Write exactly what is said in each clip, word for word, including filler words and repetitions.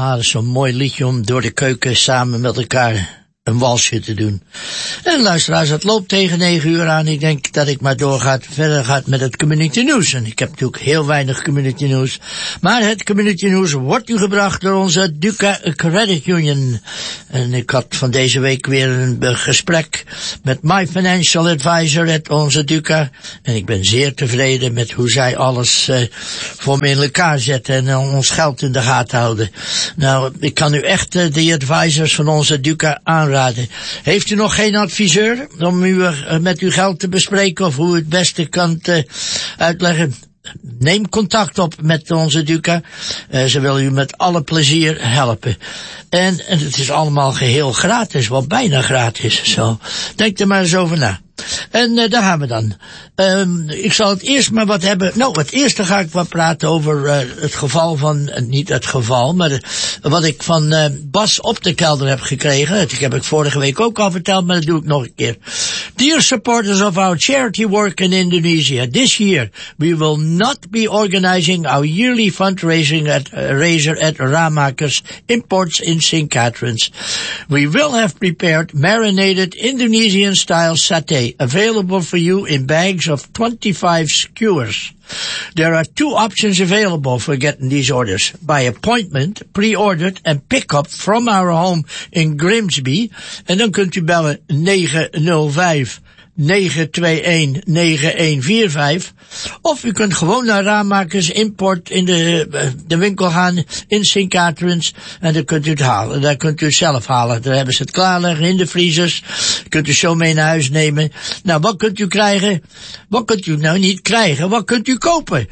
Ah, dat is zo'n mooi liedje om door de keuken samen met elkaar een walsje te doen. En luisteraars, het loopt tegen negen uur aan. Ik denk dat ik maar doorgaat, verder gaat met het community news. En ik heb natuurlijk heel weinig community news. Maar het community news wordt u gebracht door onze Duca Credit Union. En ik had van deze week weer een gesprek met my financial advisor at onze Duca. En ik ben zeer tevreden met hoe zij alles uh, voor me in elkaar zetten en uh, ons geld in de gaten houden. Nou, ik kan u echt uh, de advisors van onze Duca aanraden. Heeft u nog geen adviseur om u uh, met uw geld te bespreken of hoe u het beste kunt uh, uitleggen? Neem contact op met onze Duca. Uh, ze willen u met alle plezier helpen. En, en het is allemaal geheel gratis, wel bijna gratis. Zo, denk er maar eens over na. En uh, daar gaan we dan. Um, ik zal het eerst maar wat hebben. Nou, het eerste ga ik wat praten over uh, het geval van, uh, niet het geval, maar uh, wat ik van uh, Bas op de kelder heb gekregen. Dat heb ik vorige week ook al verteld, maar dat doe ik nog een keer. Dear supporters of our charity work in Indonesia, this year we will not be organizing our yearly fundraising at uh, raiser at Ramakers Imports in Saint Catharines. We will have prepared marinated Indonesian-style satay, available for you in bags of twenty-five skewers. There are two options available for getting these orders. By appointment, pre-ordered and pick-up from our home in Grimsby. En dan kunt u bellen negen nul vijf negen twee een negen een vier vijf. Of u kunt gewoon naar Ramakers Import in de, de winkel gaan in Saint Catharines. En dan kunt u het halen. Daar kunt u het zelf halen. Daar hebben ze het klaarleggen in de vriezers. Kunt u zo mee naar huis nemen. Nou, wat kunt u krijgen? Wat kunt u nou niet krijgen? Wat kunt u kopen?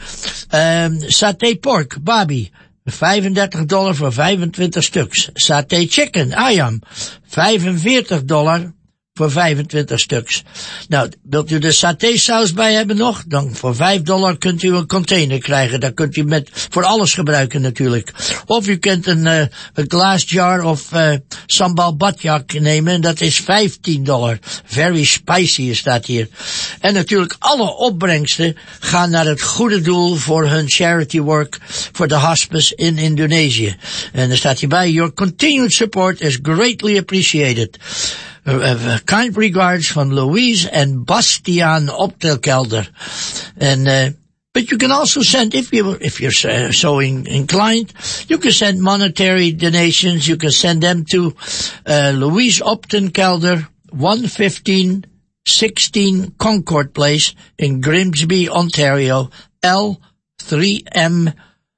Um, saté pork, babi. vijfendertig dollar voor vijfentwintig stuks. Saté chicken, ayam. vijfenveertig dollar. Voor vijfentwintig stuks. Nou, wilt u de satésaus bij hebben nog? Dan voor vijf dollar kunt u een container krijgen. Dat kunt u met, voor alles gebruiken natuurlijk. Of u kunt een, uh, een glass jar of uh, sambal badjak nemen. En dat is vijftien dollar. Very spicy is dat hier. En natuurlijk alle opbrengsten gaan naar het goede doel voor hun charity work voor de hospice in Indonesië. En er staat hierbij, your continued support is greatly appreciated. Uh, kind regards van Louise and Bastiaan op de kelder. And, uh, but you can also send, if you, if you're uh, so in, inclined, you can send monetary donations. You can send them to, uh, Louise Upton Kelder, one fifteen sixteen Concord Place in Grimsby, Ontario, L three M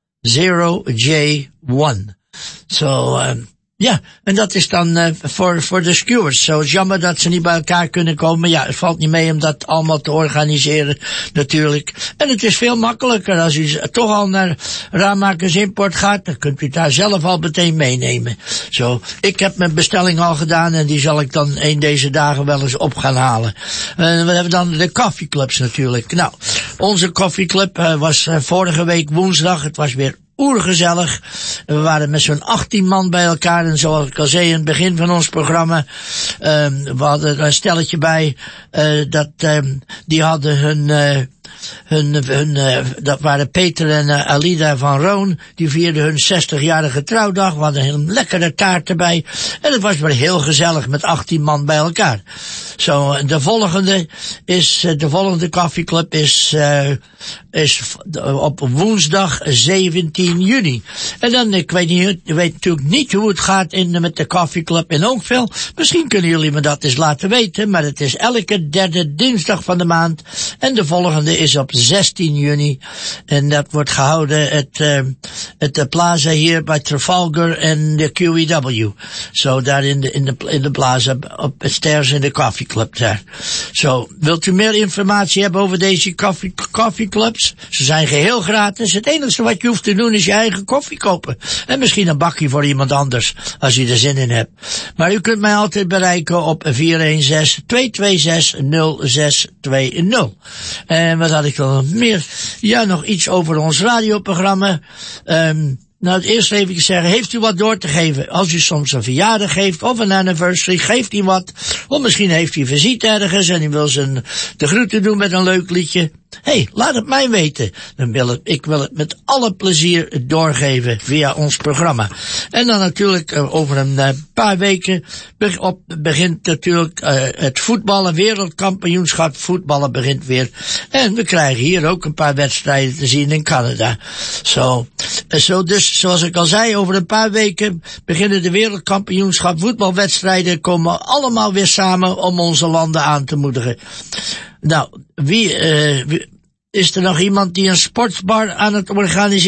zero J one. So, um, ja, en dat is dan uh, voor, voor de skewers. Zo is jammer dat ze niet bij elkaar kunnen komen. Maar ja, het valt niet mee om dat allemaal te organiseren, natuurlijk. En het is veel makkelijker als u toch al naar Ramakers Import gaat. Dan kunt u daar zelf al meteen meenemen. Zo, ik heb mijn bestelling al gedaan en die zal ik dan een deze dagen wel eens op gaan halen. En we hebben dan de koffieclubs natuurlijk. Nou, onze koffieclub uh, was uh, vorige week woensdag. Het was weer oergezellig. We waren met zo'n achttien man bij elkaar en zoals ik al zei in het begin van ons programma, um, we hadden een stelletje bij, uh, dat, um, die hadden hun, uh, hun, hun, uh, dat waren Peter en uh, Alida van Roon, die vierden hun zestigjarige trouwdag, we hadden een lekkere taart erbij, en het was weer heel gezellig met achttien man bij elkaar. Zo, so, de volgende is, de volgende koffieclub is, uh, is op woensdag zeventien juni. En dan, ik weet niet, ik weet natuurlijk niet hoe het gaat in, met de koffieclub in Oakville. Misschien kunnen jullie me dat eens laten weten, maar het is elke derde dinsdag van de maand. En de volgende is op zestien juni. En dat wordt gehouden het, uh, het de plaza hier bij Trafalgar en de Q E W. Zo, so, daar in de, in de, in de plaza, op het stairs in de koffieclub daar. Zo, so, wilt u meer informatie hebben over deze koffie, koffieclubs? Ze zijn geheel gratis. Het enige wat je hoeft te doen is je eigen koffie kopen. En misschien een bakje voor iemand anders, als u er zin in hebt. Maar u kunt mij altijd bereiken op vier een zes twee twee zes nul zes twee nul. En wat had ik dan nog meer? Ja, nog iets over ons radioprogramma. Um, Nou, het eerst even zeggen, heeft u wat door te geven? Als u soms een verjaardag heeft of een anniversary, geeft u wat. Of misschien heeft u visite ergens en u wil zijn de groeten doen met een leuk liedje. Hé, hey, laat het mij weten. Dan wil het, ik wil het met alle plezier doorgeven via ons programma. En dan natuurlijk uh, over een uh, paar weken be- op, begint natuurlijk uh, het voetballen, wereldkampioenschap voetballen begint weer. En we krijgen hier ook een paar wedstrijden te zien in Canada. Zo, so, so dus zoals ik al zei, over een paar weken beginnen de wereldkampioenschap voetbalwedstrijden, komen allemaal weer samen om onze landen aan te moedigen. Nou, wie, uh, wie, is er nog iemand die een sportsbar aan het organiseren